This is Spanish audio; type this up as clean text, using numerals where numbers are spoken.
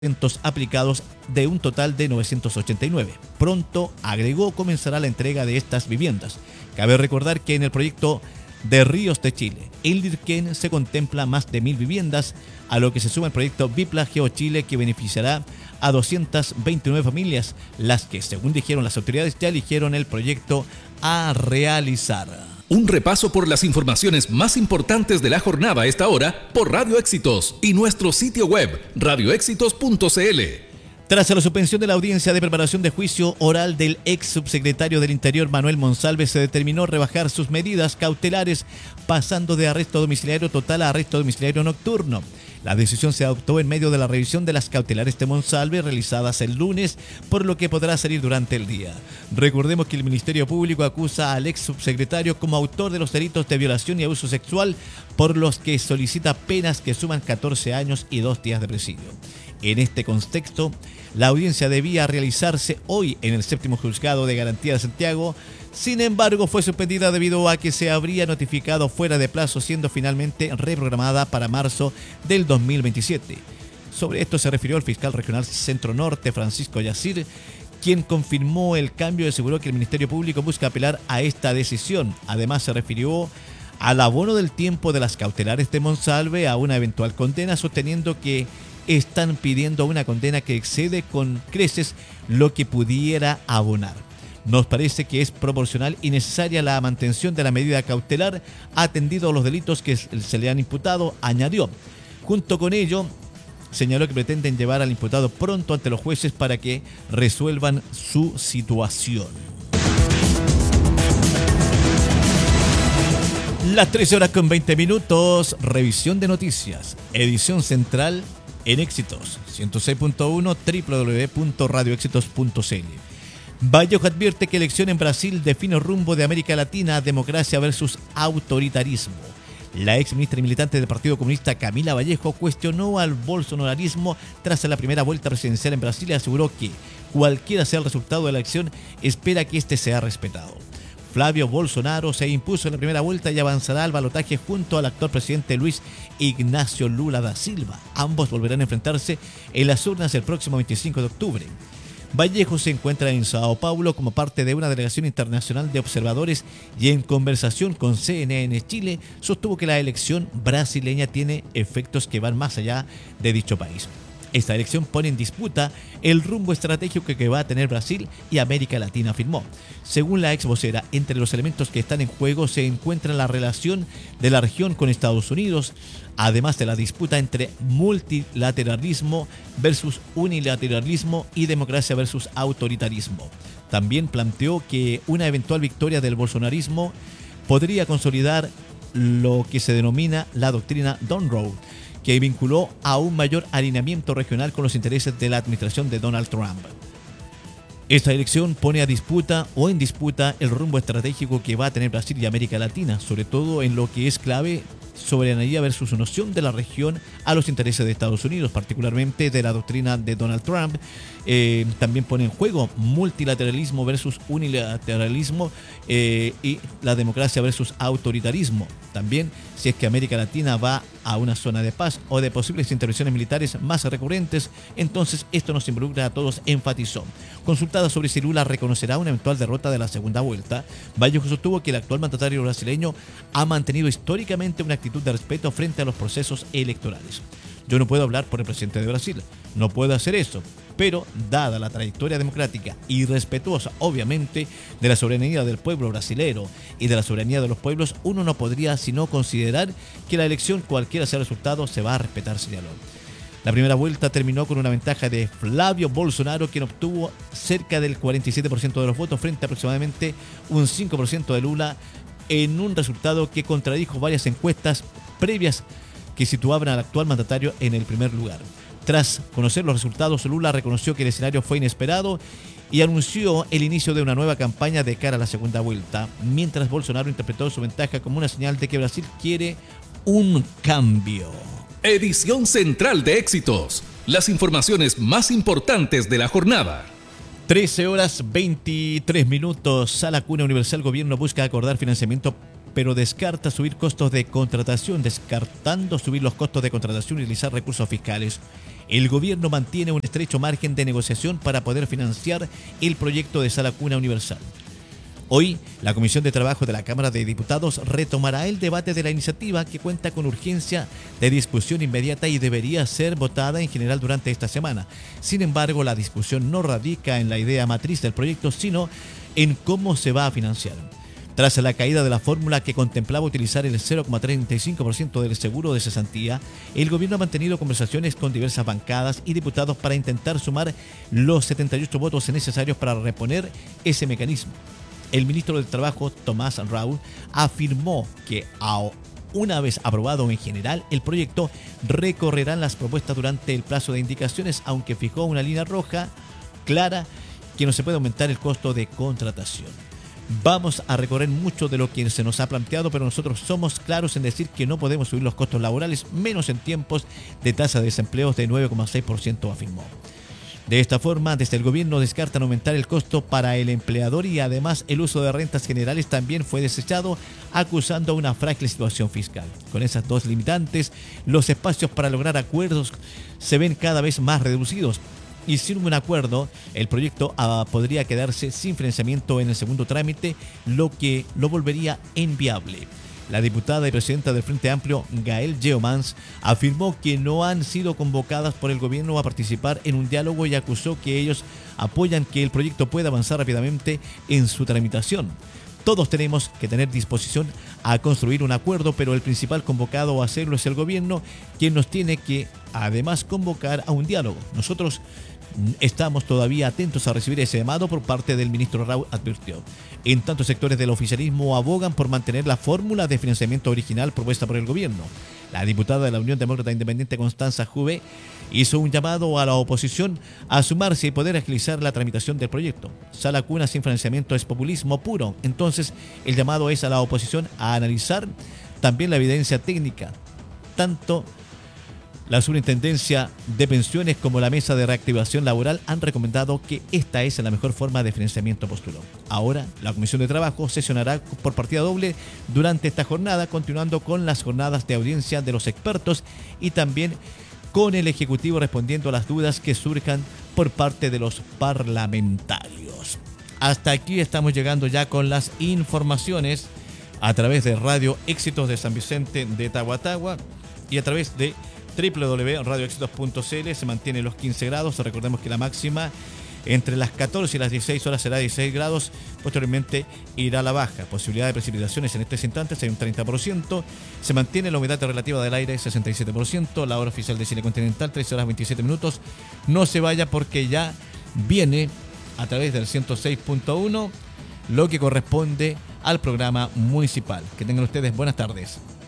aplicados de un total de 989. Pronto, agregó, comenzará la entrega de estas viviendas. Cabe recordar que en el proyecto de Ríos de Chile, el Dirquén, se contempla más de 1000 viviendas, a lo que se suma el proyecto Bipla GeoChile, que beneficiará a 229 familias, las que, según dijeron las autoridades, ya eligieron el proyecto a realizar. Un repaso por las informaciones más importantes de la jornada a esta hora por Radio Éxitos y nuestro sitio web radioéxitos.cl. Tras la suspensión de la audiencia de preparación de juicio oral del ex subsecretario del Interior Manuel Monsalve, se determinó rebajar sus medidas cautelares, pasando de arresto domiciliario total a arresto domiciliario nocturno. La decisión se adoptó en medio de la revisión de las cautelares de Monsalve realizadas el lunes, por lo que podrá salir durante el día. Recordemos que el Ministerio Público acusa al ex subsecretario como autor de los delitos de violación y abuso sexual, por los que solicita penas que suman 14 años y 2 días de presidio. En este contexto, la audiencia debía realizarse hoy en el 7º Juzgado de Garantía de Santiago. Sin embargo, fue suspendida debido a que se habría notificado fuera de plazo, siendo finalmente reprogramada para marzo del 2027. Sobre esto se refirió el fiscal regional Centro Norte, Francisco Yacir, quien confirmó el cambio y aseguró que el Ministerio Público busca apelar a esta decisión. Además, se refirió al abono del tiempo de las cautelares de Monsalve a una eventual condena, sosteniendo que están pidiendo una condena que excede con creces lo que pudiera abonar. Nos parece que es proporcional y necesaria la mantención de la medida cautelar, atendido a los delitos que se le han imputado, añadió. Junto con ello, señaló que pretenden llevar al imputado pronto ante los jueces para que resuelvan su situación. Las 13:20, revisión de noticias, edición central en Éxitos 106.1, www.radioéxitos.cl. Vallejo advierte que elección en Brasil define rumbo de América Latina, democracia versus autoritarismo. La ex ministra y militante del Partido Comunista Camila Vallejo cuestionó al bolsonarismo tras la primera vuelta presidencial en Brasil y aseguró que, cualquiera sea el resultado de la elección, espera que este sea respetado. Flavio Bolsonaro se impuso en la primera vuelta y avanzará al balotaje junto al actual presidente Luis Ignacio Lula da Silva. Ambos volverán a enfrentarse en las urnas el próximo 25 de octubre. Vallejo se encuentra en Sao Paulo como parte de una delegación internacional de observadores y, en conversación con CNN Chile, sostuvo que la elección brasileña tiene efectos que van más allá de dicho país. Esta elección pone en disputa el rumbo estratégico que va a tener Brasil y América Latina, afirmó. Según la ex vocera, entre los elementos que están en juego se encuentra la relación de la región con Estados Unidos, además de la disputa entre multilateralismo versus unilateralismo y democracia versus autoritarismo. También planteó que una eventual victoria del bolsonarismo podría consolidar lo que se denomina la doctrina Monroe, que vinculó a un mayor alineamiento regional con los intereses de la administración de Donald Trump. Esta elección pone a disputa o en disputa el rumbo estratégico que va a tener Brasil y América Latina, sobre todo en lo que es clave: soberanía versus noción de la región a los intereses de Estados Unidos, particularmente de la doctrina de Donald Trump. También pone en juego multilateralismo versus unilateralismo y la democracia versus autoritarismo. También, si es que América Latina va a una zona de paz o de posibles intervenciones militares más recurrentes, entonces esto nos involucra a todos, enfatizó. Consultada sobre si Lula reconocerá una eventual derrota de la segunda vuelta, Vallejo sostuvo que el actual mandatario brasileño ha mantenido históricamente una actitud de respeto frente a los procesos electorales. Yo no puedo hablar por el presidente de Brasil, no puedo hacer eso, pero dada la trayectoria democrática y respetuosa, obviamente, de la soberanía del pueblo brasilero y de la soberanía de los pueblos, uno no podría sino considerar que la elección, cualquiera sea el resultado, se va a respetar, señaló. La primera vuelta terminó con una ventaja de Flavio Bolsonaro, quien obtuvo cerca del 47% de los votos frente a aproximadamente un 5% de Lula, en un resultado que contradijo varias encuestas previas que situaban al actual mandatario en el primer lugar. Tras conocer los resultados, Lula reconoció que el escenario fue inesperado y anunció el inicio de una nueva campaña de cara a la segunda vuelta, mientras Bolsonaro interpretó su ventaja como una señal de que Brasil quiere un cambio. Edición central de Éxitos. Las informaciones más importantes de la jornada. 13:23. Sala Cuna Universal. Gobierno busca acordar financiamiento pero descarta subir costos de contratación, descartando subir los costos de contratación y utilizar recursos fiscales. El gobierno mantiene un estrecho margen de negociación para poder financiar el proyecto de Sala Cuna Universal. Hoy, la Comisión de Trabajo de la Cámara de Diputados retomará el debate de la iniciativa, que cuenta con urgencia de discusión inmediata y debería ser votada en general durante esta semana. Sin embargo, la discusión no radica en la idea matriz del proyecto, sino en cómo se va a financiar. Tras la caída de la fórmula que contemplaba utilizar el 0,35% del seguro de cesantía, el gobierno ha mantenido conversaciones con diversas bancadas y diputados para intentar sumar los 78 votos necesarios para reponer ese mecanismo. El ministro del Trabajo, Tomás Raúl, afirmó que una vez aprobado en general, el proyecto recorrerán las propuestas durante el plazo de indicaciones, aunque fijó una línea roja clara que no se puede aumentar el costo de contratación. Vamos a recorrer mucho de lo que se nos ha planteado, pero nosotros somos claros en decir que no podemos subir los costos laborales, menos en tiempos de tasa de desempleo de 9,6%, afirmó. De esta forma, desde el gobierno descartan aumentar el costo para el empleador y además el uso de rentas generales también fue desechado, acusando una frágil situación fiscal. Con esas dos limitantes, los espacios para lograr acuerdos se ven cada vez más reducidos. Y sin un acuerdo, el proyecto podría quedarse sin financiamiento en el segundo trámite, lo que lo volvería inviable. La diputada y presidenta del Frente Amplio, Gael Geomans, afirmó que no han sido convocadas por el gobierno a participar en un diálogo y acusó que ellos apoyan que el proyecto pueda avanzar rápidamente en su tramitación. Todos tenemos que tener disposición a construir un acuerdo, pero el principal convocado a hacerlo es el gobierno, quien nos tiene que además convocar a un diálogo. Nosotros estamos todavía atentos a recibir ese llamado por parte del ministro Raúl, advirtió. En tanto, sectores del oficialismo abogan por mantener la fórmula de financiamiento original propuesta por el gobierno. La diputada de la Unión Demócrata Independiente, Constanza Juve, hizo un llamado a la oposición a sumarse y poder agilizar la tramitación del proyecto. Sala Cuna sin financiamiento es populismo puro. Entonces, el llamado es a la oposición a analizar también la evidencia técnica. Tanto la Superintendencia de Pensiones como la Mesa de Reactivación Laboral han recomendado que esta es la mejor forma de financiamiento, postuló. Ahora, la Comisión de Trabajo sesionará por partida doble durante esta jornada, continuando con las jornadas de audiencia de los expertos y también con el Ejecutivo respondiendo a las dudas que surjan por parte de los parlamentarios. Hasta aquí estamos llegando ya con las informaciones a través de Radio Éxitos de San Vicente de Tahuatahua y a través de www.radioexitos.cl. Se mantiene los 15 grados. Recordemos que la máxima entre las 14 y las 16 horas será 16 grados. Posteriormente irá a la baja. Posibilidad de precipitaciones en estos instantes hay un 30%. Se mantiene la humedad relativa del aire 67%. La hora oficial de Chile continental 13 horas 27 minutos. No se vaya porque ya viene a través del 106.1 lo que corresponde al programa municipal. Que tengan ustedes buenas tardes.